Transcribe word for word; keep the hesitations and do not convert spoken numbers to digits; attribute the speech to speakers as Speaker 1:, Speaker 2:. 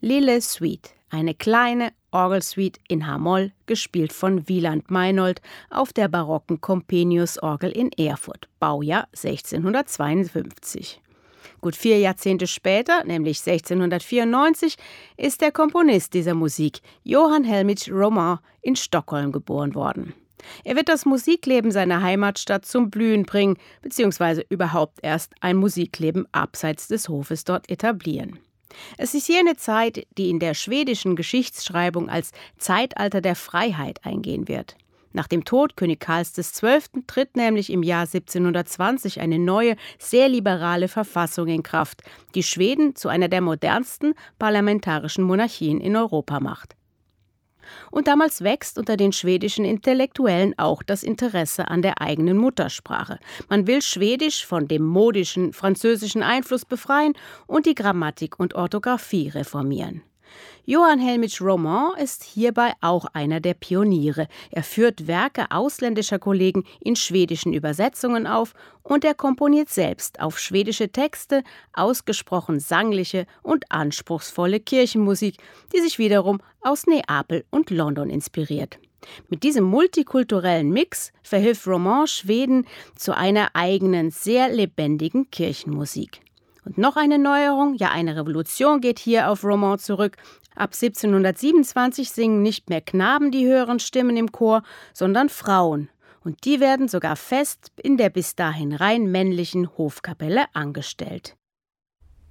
Speaker 1: Lille Suite, eine kleine Orgelsuite in H-Moll, gespielt von Wieland Meinoldt auf der barocken Comenius-Orgel in Erfurt, Baujahr sechzehnhundertzweiundfünfzig. Gut vier Jahrzehnte später, nämlich sechzehnhundertvierundneunzig, ist der Komponist dieser Musik, Johann Helmich Roman, in Stockholm geboren worden. Er wird das Musikleben seiner Heimatstadt zum Blühen bringen, beziehungsweise überhaupt erst ein Musikleben abseits des Hofes dort etablieren. Es ist jene Zeit, die in der schwedischen Geschichtsschreibung als Zeitalter der Freiheit eingehen wird. Nach dem Tod König Karls des Zwölften tritt nämlich im Jahr siebzehnhundertzwanzig eine neue, sehr liberale Verfassung in Kraft, die Schweden zu einer der modernsten parlamentarischen Monarchien in Europa macht. Und damals wächst unter den schwedischen Intellektuellen auch das Interesse an der eigenen Muttersprache. Man will Schwedisch von dem modischen französischen Einfluss befreien und die Grammatik und Orthographie reformieren. Johann Helmich Roman ist hierbei auch einer der Pioniere. Er führt Werke ausländischer Kollegen in schwedischen Übersetzungen auf und er komponiert selbst auf schwedische Texte ausgesprochen sangliche und anspruchsvolle Kirchenmusik, die sich wiederum aus Neapel und London inspiriert. Mit diesem multikulturellen Mix verhilft Roman Schweden zu einer eigenen, sehr lebendigen Kirchenmusik. Und noch eine Neuerung, ja eine Revolution geht hier auf Roman zurück. Ab siebzehnhundertsiebenundzwanzig singen nicht mehr Knaben die höheren Stimmen im Chor, sondern Frauen. Und die werden sogar fest in der bis dahin rein männlichen Hofkapelle angestellt.